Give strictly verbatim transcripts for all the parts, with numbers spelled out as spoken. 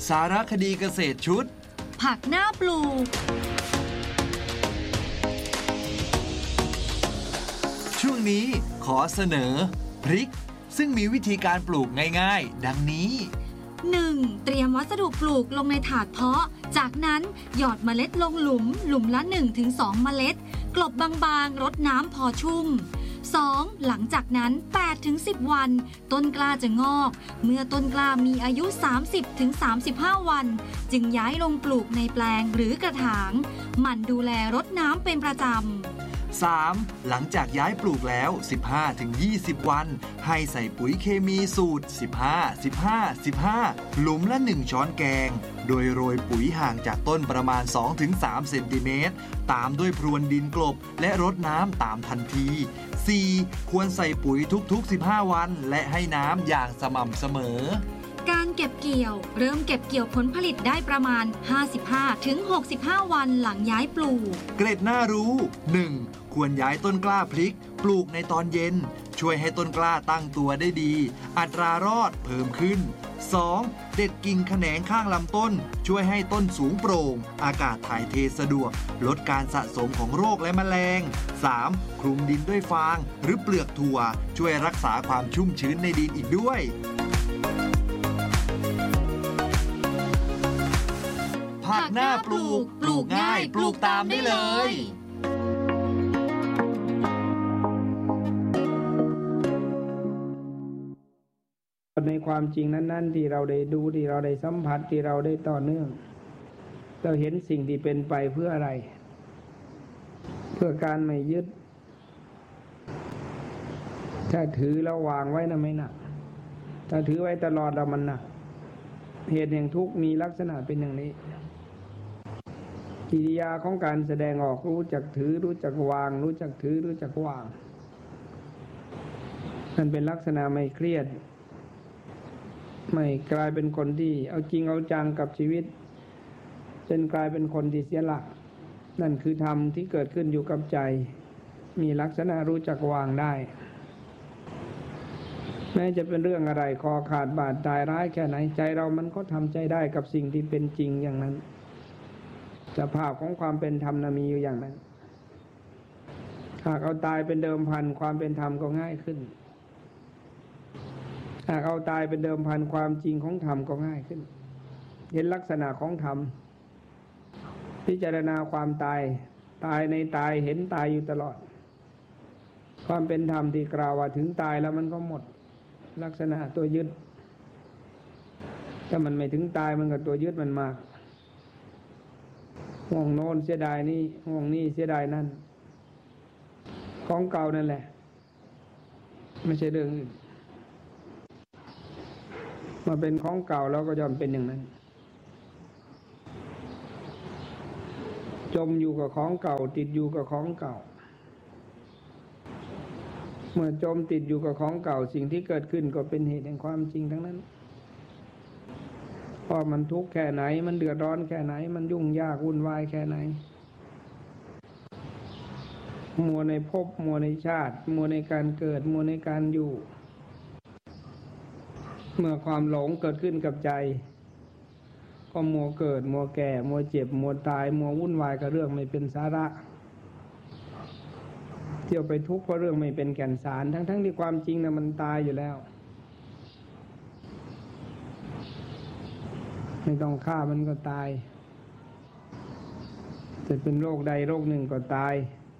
สารคดีเกษตรชุดผักหน้าปลูกช่วงนี้ขอเสนอพริกซึ่งมีวิธีการปลูกง่ายๆดังนี้หนึ่ง. เตรียมวัสดุปลูกลงในถาดเพาะจากนั้นหยอดเมล็ดลงหลุมหลุมละ หนึ่งถึงสอง เมล็ดกลบบางๆรดน้ำพอชุ่ม สอง. หลังจากนั้น แปดถึงสิบ วันต้นกล้าจะงอกเมื่อต้นกล้ามีอายุ สามสิบถึงสามสิบห้า วันจึงย้ายลงปลูกในแปลงหรือกระถางหมั่นดูแลรดน้ำเป็นประจำสาม. หลังจากย้ายปลูกแล้ว สิบห้าถึงยี่สิบ วันให้ใส่ปุ๋ยเคมีสูตร สิบห้า สิบห้า สิบห้า หลุมละ หนึ่ง ช้อนแกงโดยโรยปุ๋ยห่างจากต้นประมาณ สองถึงสาม เซนติเมตรตามด้วยพรวนดินกลบและรดน้ำตามทันที สี่. ควรใส่ปุ๋ยทุกๆ สิบห้า วันและให้น้ำอย่างสม่ำเสมอการเก็บเกี่ยวเริ่มเก็บเกี่ยวผลผลิตได้ประมาณ ห้าสิบห้าถึงหกสิบห้า วันหลังย้ายปลูกเกร็ดน่ารู้ หนึ่ง. ควรย้ายต้นกล้าพริกปลูกในตอนเย็นช่วยให้ต้นกล้าตั้งตัวได้ดีอัตรารอดเพิ่มขึ้น สอง. เด็ดกิ่งแขนงข้างลำต้นช่วยให้ต้นสูงโปร่งอากาศถ่ายเทสะดวกลดการสะสมของโรคและแมลง สาม. คลุมดินด้วยฟางหรือเปลือกถั่วช่วยรักษาความชุ่มชื้นในดินอีกด้วยผักหน้าปลูกปลูกง่ายปลูกตามได้เลยในความจริงนั้นๆที่เราได้ดูที่เราได้สัมผัสที่เราได้ต่อเนื่องเราเห็นสิ่งที่เป็นไปเพื่ออะไรเพื่อการไม่ยึดถ้าถือแล้ววางไว้นะไม่หนักถ้าถือไว้ตลอดเรามันหนักเหตุแห่งทุกข์มีลักษณะเป็นอย่างนี้กิริยาของการแสดงออกรู้จักถือรู้จักวางรู้จักถือรู้จักวางนั่นเป็นลักษณะไม่เครียดไม่กลายเป็นคนที่เอาจริงเอาจังกับชีวิตจนกลายเป็นคนที่เสียหลักนั่นคือธรรมที่เกิดขึ้นอยู่กับใจมีลักษณะรู้จักวางได้แม้จะเป็นเรื่องอะไรคอขาดบาดตายร้ายแค่ไหนใจเรามันก็ทำใจได้กับสิ่งที่เป็นจริงอย่างนั้นสภาพของความเป็นธรรมมีอยู่อย่างนั้นหากเอาตายเป็นเดิมพันความเป็นธรรมก็ง่ายขึ้นหากเอาตายเป็นเดิมพันความจริงของธรรมก็ง่ายขึ้นเห็นลักษณะของธรรมพิจารณาความตายตายในตายเห็นตายอยู่ตลอดความเป็นธรรมที่กล่าวว่าถึงตายแล้วมันก็หมดลักษณะตัวยึดถ้ามันไม่ถึงตายมันก็ตัวยึดมันมากห่วงโน้นเสียดายนี่ห่วงนี่เสียดายนั่นของเก่านั่นแหละไม่ใช่เรื่องอื่นมาเป็นของเก่าแล้วก็ยอมเป็นอย่างนั้นจมอยู่กับของเก่าติดอยู่กับของเก่าเมื่อจมติดอยู่กับของเก่าสิ่งที่เกิดขึ้นก็เป็นเหตุแห่งความจริงทั้งนั้นเพราะมันทุกข์แค่ไหนมันเดือดร้อนแค่ไหนมันยุ่งยากวุ่นวายแค่ไหนมัวในภพมัวในชาติมัวในการเกิดมัวในการอยู่เมื่อความหลงเกิดขึ้นกับใจก็มัวเกิดมัวแก่มัวเจ็บมัวตายมัววุ่นวายกับเรื่องไม่เป็นสาระเที่ยวไปทุกข์เพราะเรื่องไม่เป็นแก่นสารทั้งๆที่ความจริงนะมันตายอยู่แล้วไม่ต้องฆ่ามันก็ตายจะเป็นโรคใดโรคหนึ่งก็ตาย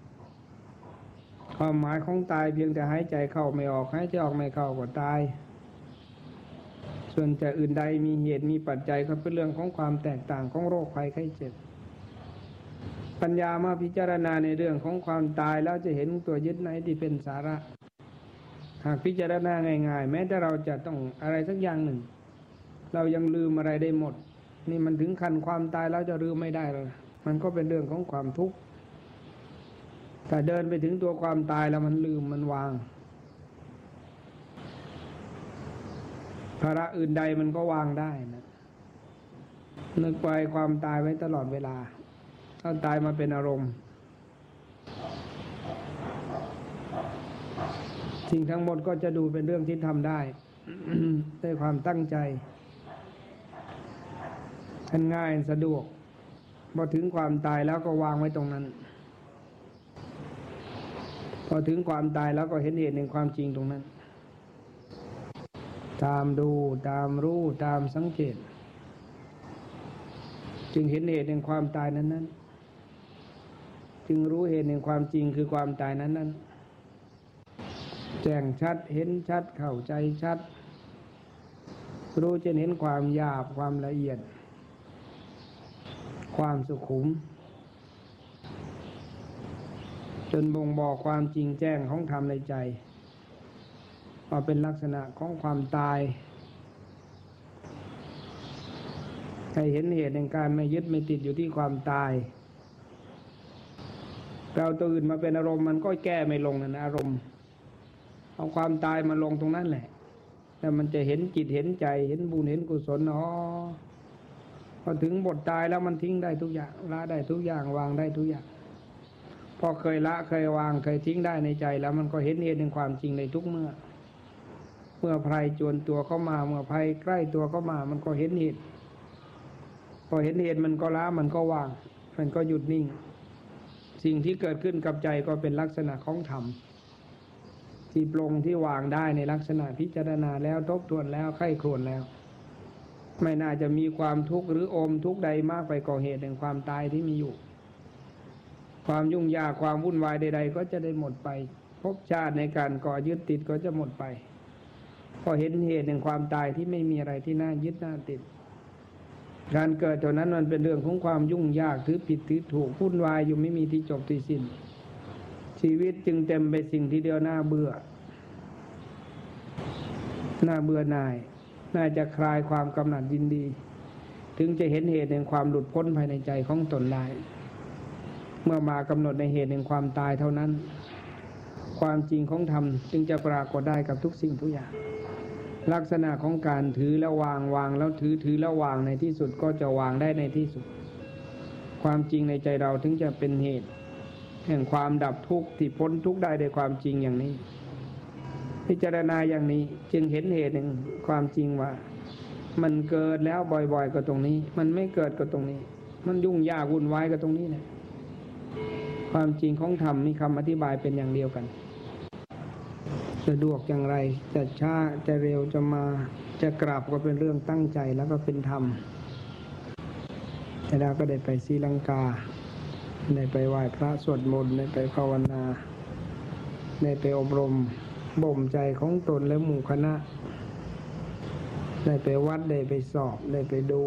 ความหมายของตายเพียงแต่หายใจเข้าไม่ออกหายใจออกไม่เข้าก็ตายส่วนจะอื่นใดมีเหตุมีปัจจัยก็เป็นเรื่องของความแตกต่างของโรคภัยไข้เจ็บปัญญามาพิจารณาในเรื่องของความตายแล้วจะเห็นตัวยึดไหนที่เป็นสาระหากพิจารณาง่ายๆแม้แต่เราจะต้องอะไรสักอย่างหนึ่งเรายังลืมอะไรได้หมดนี่มันถึงขั้นความตายแล้วจะลืมไม่ได้เลยมันก็เป็นเรื่องของความทุกข์แต่เดินไปถึงตัวความตายแล้วมันลืมมันวางภาระอื่นใดมันก็วางได้นะนึกไปความตายไว้ตลอดเวลาถ้าตายมาเป็นอารมณ์สิ่งทั้งหมดก็จะดูเป็นเรื่องที่ทำได้ ด้วยความตั้งใจท่านง่ายสะดวกพอถึงความตายแล้วก็วางไว้ตรงนั้นพอถึงความตายแล้วก็เห็นเหตุในความจริงตรงนั้นตามดูตามรู้ตามสังเกตจึงเห็นเหตุในความตายนั้นๆจึงรู้เหตุในความจริงคือความตายนั้นๆแจ้งชัดเห็นชัดเข้าใจชัดรู้จะเห็นความหยาบความละเอียดความสุขุมจนบ่งบอกความจริงแจ้งของธรรมในใจว่าเป็นลักษณะของความตายให้เห็นเหตุแห่งการไม่ยึดไม่ติดอยู่ที่ความตายเราตัวอื่นมาเป็นอารมณ์มันก็แก้ไม่ลงนะอารมณ์เอาความตายมาลงตรงนั้นแหละแล้วมันจะเห็นจิตเห็นใจเห็นบุญเห็นกุศลอ๋อพอถึงบทตายแล้วมันทิ้งได้ทุกอย่างละได้ทุกอย่างวางได้ทุกอย่างพอเคยละเคยวางเคยทิ้งได้ในใจแล้วมันก็เห็นเหตุในความจริงในทุกเมื่อเมื่อภัยจวนตัวเข้ามาเมื่อภัยใกล้ตัวเข้ามามันก็เห็นเหตุพอเห็นเหตุมันก็ละมันก็วางมันก็หยุดนิ่งสิ่งที่เกิดขึ้นกับใจก็เป็นลักษณะของธรรมที่ปลงที่วางได้ในลักษณะพิจารณาแล้วทบทวนแล้วไข้ครวญแล้วไม่น่าจะมีความทุกข์หรืออมทุกข์ใดมากไปกว่าเหตุแห่งความตายที่มีอยู่ความยุ่งยากความวุ่นวายใดๆก็จะได้หมดไปภพชาติในการก่อยึดติดก็จะหมดไปพอเห็นเหตุแห่งความตายที่ไม่มีอะไรที่น่ายึดน่าติดการเกิดเท่านั้นมันเป็นเรื่องของความยุ่งยากถือผิดถือถูกวุ่นวายอยู่ไม่มีที่จบที่สิ้นชีวิตจึงเต็มไปสิ่งที่เดียวน่าเบื่อน่าเบื่อหน่ายน่าจะคลายความกำหนัดยินดีถึงจะเห็นเหตุแห่งความหลุดพ้นภายในใจของตนได้เมื่มากำหนดในเหตุแห่งความตายเท่านั้นความจริงของธรรมจึงจะปรากฏได้กับทุกสิ่งทุกอย่างลักษณะของการถือแล้ววางวางแล้วถือถือแล้ววางในที่สุดก็จะวางได้ในที่สุดความจริงในใจเราถึงจะเป็นเหตุแห่งความดับทุกข์ที่พ้นทุกข์ได้ด้วยความจริงอย่างนี้พิจารณาอย่างนี้จึงเห็นเหตุแห่งความจริงว่ามันเกิดแล้วบ่อยๆก็ตรงนี้มันไม่เกิดก็ตรงนี้มันยุ่งยากวุ่นวายก็ตรงนี้แหละความจริงของธรรมมีคำอธิบายเป็นอย่างเดียวกันสะดวกอย่างไรจะช้าจะเร็วจะมาจะกราบก็เป็นเรื่องตั้งใจแล้วก็เป็นธรรมแต่เราก็ได้ไปศรีลังกาได้ไปไหว้พระสวดมนต์ได้ไปภาวนาได้ไปอบรมบ่มใจของตนและหมู่คณะได้ไปวัดได้ไปสอบได้ไปดู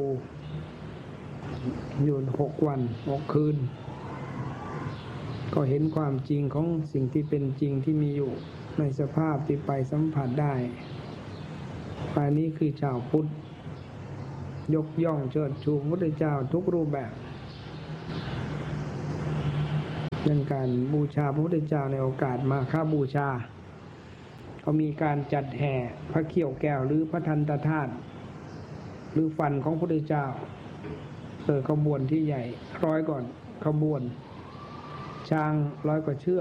อยู่หกวันหกคืนก็เห็นความจริงของสิ่งที่เป็นจริงที่มีอยู่ในสภาพที่ไปสัมผัสได้ป่านี้คือชาวพุทธยกย่องเชิดชูพระพุทธเจ้าทุกรูปแบบเรื่องการบูชาพระพุทธเจ้าในโอกาสมาฆบูชาเขามีการจัดแห่พระเขี้ยวแก้วหรือพระทันตธาตุหรือฟันของพระพุทธเจ้าเปิดขบวนที่ใหญ่ร้อยก่อนขบวนช้างร้อยกว่าเชือก